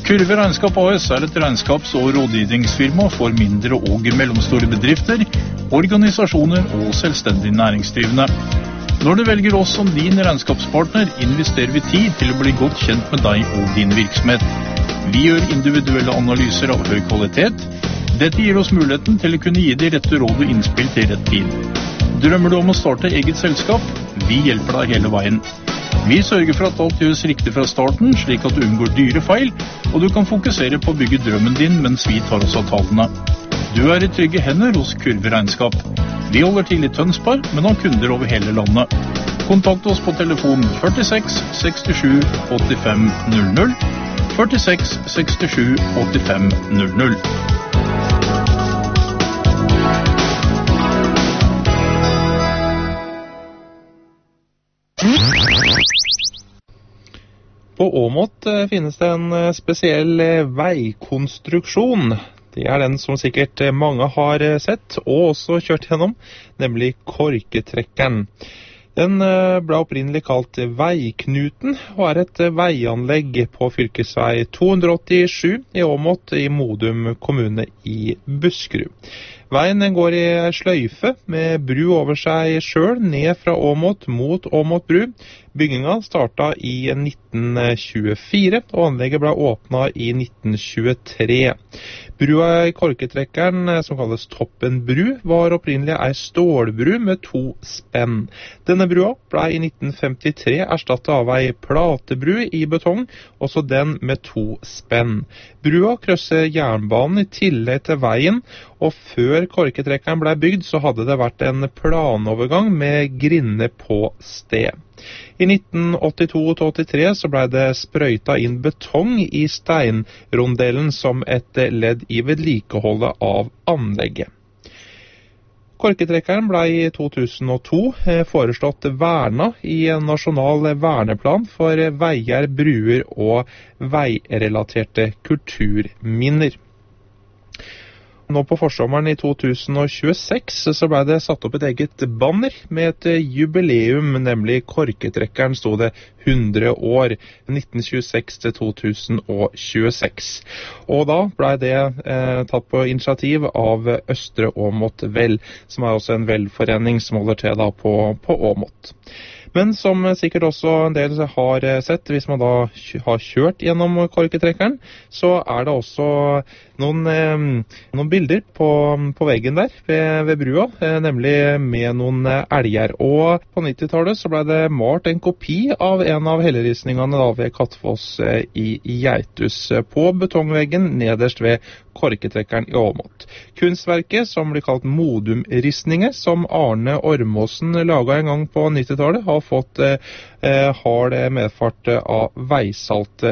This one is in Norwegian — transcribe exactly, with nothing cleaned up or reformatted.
Kurve Regnskap A S er et regnskaps- og rådgivningsfirma for mindre og mellomstore bedrifter, organisasjoner og selvstendig næringsdrivende. Når du velger oss som din regnskapspartner, investerer vi tid til å bli godt kjent med deg og din virksomhet. Vi gjør individuelle analyser av høy kvalitet. Dette gir oss muligheten til å kunne gi de rette råd og innspill til rett tid. Drømmer du om å starte eget selskap? Vi hjelper deg hele veien. Vi sørger for at alt gjøres riktig fra starten, slik at du unngår dyre feil, og du kan fokusere på å bygge drømmen din mens vi tar oss av tallene. Du er i trygge hender hos Kurve Regnskap. Vi holder til i Tønsberg, men har kunder over hele landet. Kontakt oss på telefon førtiseks sekstisju åttifem null null, førtiseks sekstisju åttifem null null. På Åmot finnes det en spesiell veikonstruksjon. Det er den som sikkert mange har sett og også kjørt gjennom, nemlig Korketrekkeren. Den ble opprinnelig kalt Veiknuten, og er et veianlegg på fylkesvei to hundre åttisju i Åmot i Modum kommune i Buskerud. Veien går i en sløyfe med bru over seg selv ned fra Åmot mot Åmot bru. Bygginga startet i nitten tjuefire, og anlegget ble åpnet i nitten tjuetre. Brua i Korketrekkeren, som kalles Toppen bru, var opprinnelig ei stålbru med to spenn. Denne brua ble i nitten femtitre erstattet av ei platebru i betong, også den med to spenn. Brua krysser jernbanen i tillegg til veien, og før Korketrekkeren ble bygd, så hadde det vært en planovergang med grinde på sted. I nitten åttito til åttitre så ble det sprøyta inn betong i steinrondelen som et ledd i vedlikeholdet av anlegget. Korketrekkeren ble i to tusen og to foreslått verna i en nasjonal verneplan for veier, bruer og veirelaterte kulturminner. Nå på forsommeren i to tusen og tjueseks så ble det satt opp et eget banner med et jubileum, nemlig Korketrekkeren sto det hundre år, nitten tjueseks til to tusen og tjueseks. Og da ble det eh, tatt på initiativ av Østre Åmot Vel, som er også en velforening som holder til da på, på Åmot. Men som sikkert også en del har sett, hvis man da har kjørt gjennom Korketrekkeren, så er det også noen, eh, noen bilder på, på veggen der ved, ved brua, eh, nemlig med noen elger. Og på nittitallet så ble det malt en kopi av en av helleristningene da ved Kattfoss eh, i Geitus på betongveggen nederst ved Korketrekkeren i Åmot. Kunstverket, som blir kalt Modum-ristninger, som Arne Ormåsen laget en gang på nittitallet, har fått eh, hard medfart av veisalt